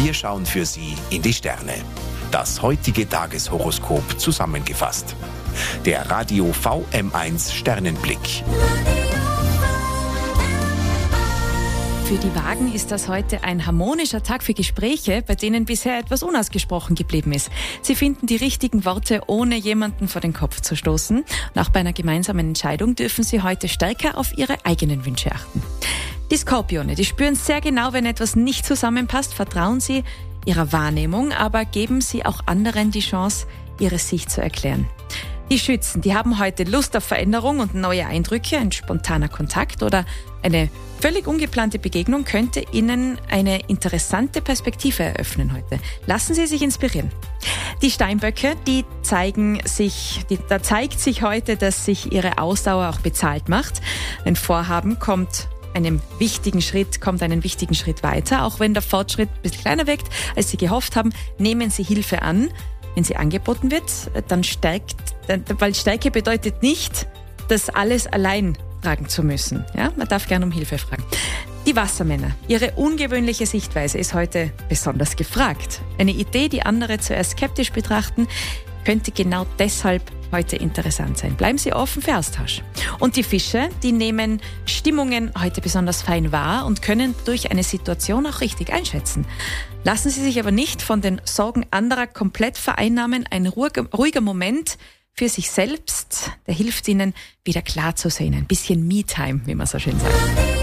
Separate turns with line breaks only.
Wir schauen für Sie in die Sterne. Das heutige Tageshoroskop zusammengefasst. Der Radio VM1 Sternenblick.
Für die Waagen ist das heute ein harmonischer Tag für Gespräche, bei denen bisher etwas unausgesprochen geblieben ist. Sie finden die richtigen Worte, ohne jemanden vor den Kopf zu stoßen. Und auch bei einer gemeinsamen Entscheidung dürfen Sie heute stärker auf Ihre eigenen Wünsche achten. Die Skorpione, die spüren sehr genau, wenn etwas nicht zusammenpasst. Vertrauen Sie Ihrer Wahrnehmung, aber geben Sie auch anderen die Chance, ihre Sicht zu erklären. Die Schützen, die haben heute Lust auf Veränderung und neue Eindrücke. Ein spontaner Kontakt oder eine völlig ungeplante Begegnung könnte Ihnen eine interessante Perspektive eröffnen heute. Lassen Sie sich inspirieren. Die Steinböcke, da zeigt sich heute, dass sich Ihre Ausdauer auch bezahlt macht. Ein Vorhaben kommt einen wichtigen Schritt weiter. Auch wenn der Fortschritt ein bisschen kleiner wirkt, als Sie gehofft haben, nehmen Sie Hilfe an. Wenn sie angeboten wird, weil Stärke bedeutet nicht, das alles allein tragen zu müssen. Ja, man darf gerne um Hilfe fragen. Die Wassermänner, ihre ungewöhnliche Sichtweise ist heute besonders gefragt. Eine Idee, die andere zuerst skeptisch betrachten, könnte genau deshalb heute interessant sein. Bleiben Sie offen für Austausch. Und die Fische, die nehmen Stimmungen heute besonders fein wahr und können durch eine Situation auch richtig einschätzen. Lassen Sie sich aber nicht von den Sorgen anderer komplett vereinnahmen. Ein ruhiger Moment für sich selbst, der hilft Ihnen, wieder klar zu sehen. Ein bisschen Me-Time, wie man so schön sagt.